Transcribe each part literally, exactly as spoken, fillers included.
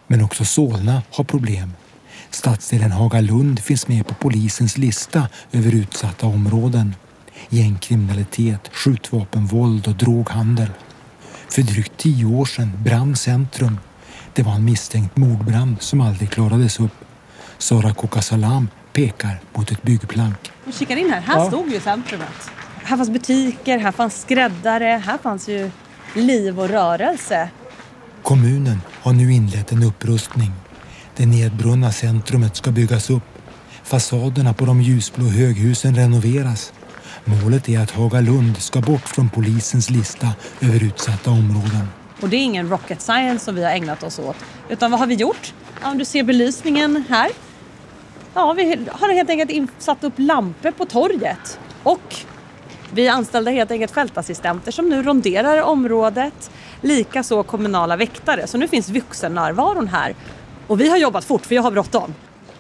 Men också Solna har problem. Stadsdelen Hagalund finns med på polisens lista över utsatta områden. Gängkriminalitet, skjutvapenvåld och droghandel. För drygt tio år sedan brann centrum. Det var en misstänkt mordbrand som aldrig klarades upp. Sara Kokasalam pekar mot ett byggplank. Vi kikar in här. Här ja. Stod ju centrumet. Här fanns butiker, här fanns skräddare, här fanns ju liv och rörelse. Kommunen har nu inlett en upprustning. Det nedbrunna centrumet ska byggas upp. Fasaderna på de ljusblå höghusen renoveras. Målet är att Hagalund ska bort från polisens lista över utsatta områden. Och det är ingen rocket science som vi har ägnat oss åt. Utan vad har vi gjort? Ja, du ser belysningen här. Ja, vi har helt enkelt satt upp lampor på torget. Och vi anställde helt enkelt fältassistenter som nu ronderar området. Likaså kommunala väktare. Så nu finns vuxennärvaron här. Och vi har jobbat fort för jag har bråttom.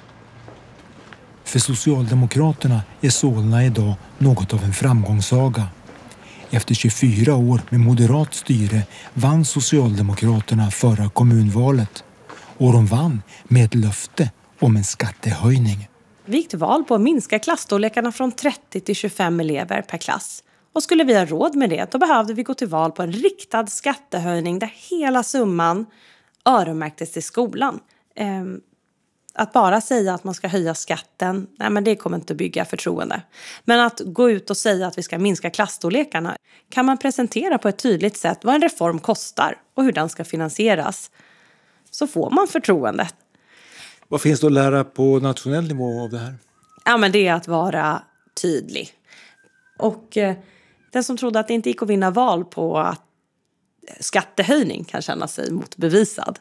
För Socialdemokraterna är Solna idag något av en framgångssaga. Efter tjugofyra år med moderat styre vann Socialdemokraterna förra kommunvalet. Och de vann med ett löfte om en skattehöjning. Vi gick till val på att minska klassstorlekarna från trettio till tjugofem elever per klass. Och skulle vi ha råd med det, då behövde vi gå till val på en riktad skattehöjning där hela summan öronmärktes till skolan. Ehm, att bara säga att man ska höja skatten, nej men det kommer inte att bygga förtroende. Men att gå ut och säga att vi ska minska klassstorlekarna, kan man presentera på ett tydligt sätt vad en reform kostar och hur den ska finansieras, så får man förtroendet. Vad finns det att lära på nationell nivå av det här? Ja, men det är att vara tydlig. Och eh, den som trodde att det inte gick att vinna val på att skattehöjning kan känna sig motbevisad.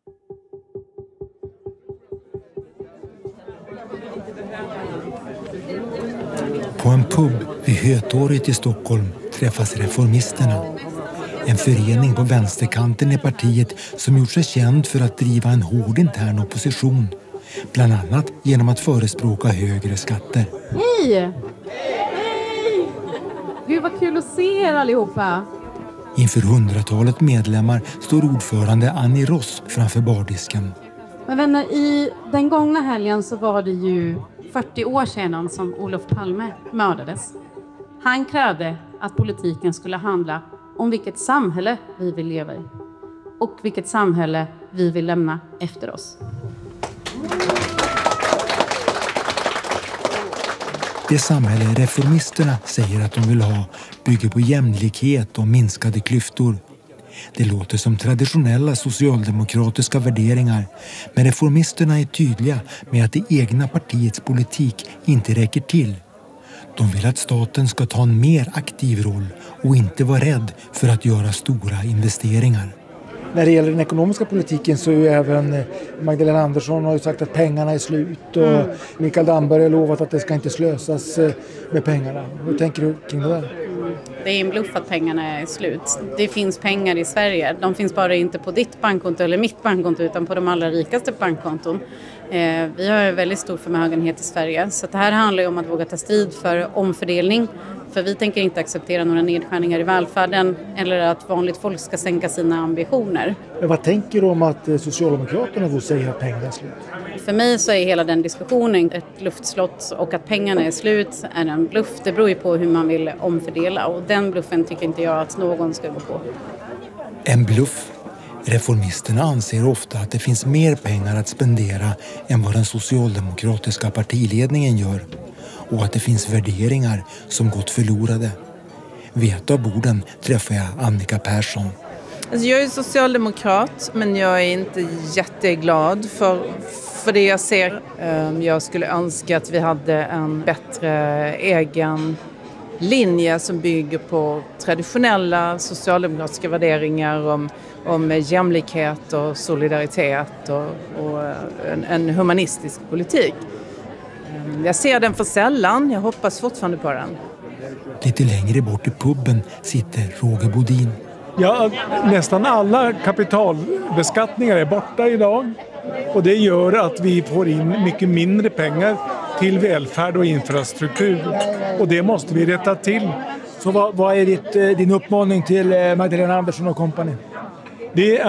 På en pub vid Hötorget i Stockholm träffas reformisterna. En förening på vänsterkanten i partiet som gjort sig känd för att driva en hård intern opposition. Bland annat genom att förespråka högre skatter. Hej! Hej! Gud vad kul att se er allihopa. Inför hundratalet medlemmar står ordförande Annie Ross framför bardisken. Men vänner, i den gångna helgen så var det ju fyrtio år sedan som Olof Palme mördades. Han krävde att politiken skulle handla om vilket samhälle vi vill leva i. Och vilket samhälle vi vill lämna efter oss. Det samhälle reformisterna säger att de vill ha bygger på jämlikhet och minskade klyftor. Det låter som traditionella socialdemokratiska värderingar, men reformisterna är tydliga med att det egna partiets politik inte räcker till. De vill att staten ska ta en mer aktiv roll och inte vara rädd för att göra stora investeringar. När det gäller den ekonomiska politiken så är ju även Magdalena Andersson har ju sagt att pengarna är slut och mm. Mikael Damberg har lovat att det ska inte slösas med pengarna. Hur tänker du kring det där? Det är en bluff att pengarna är slut. Det finns pengar i Sverige. De finns bara inte på ditt bankkonto eller mitt bankkonto utan på de allra rikaste bankkonton. Eh, vi har en väldigt stor förmögenhet i Sverige. Så det här handlar ju om att våga ta strid för omfördelning. För vi tänker inte acceptera några nedskärningar i välfärden eller att vanligt folk ska sänka sina ambitioner. Men vad tänker du om att Socialdemokraterna då säger att pengarna är slut? För mig så är hela den diskussionen ett luftslott och att pengarna är slut är en bluff. Det beror ju på hur man vill omfördela och den bluffen tycker inte jag att någon ska gå på. En bluff. Reformisterna anser ofta att det finns mer pengar att spendera än vad den socialdemokratiska partiledningen gör. Och att det finns värderingar som gått förlorade. Vid ett av borden träffar jag Annika Persson. Alltså jag är socialdemokrat men jag är inte jätteglad för, för det jag ser. Jag skulle önska att vi hade en bättre egen linje som bygger på traditionella socialdemokratiska värderingar om, om jämlikhet och solidaritet och, och en, en humanistisk politik. Jag ser den för sällan, jag hoppas fortfarande på den. Lite längre bort i pubben sitter Roger Bodin. Ja, nästan alla kapitalbeskattningar är borta idag. Och det gör att vi får in mycket mindre pengar till välfärd och infrastruktur. Och det måste vi rätta till. Så vad, vad är ditt, din uppmaning till Magdalena Andersson och kompani? Det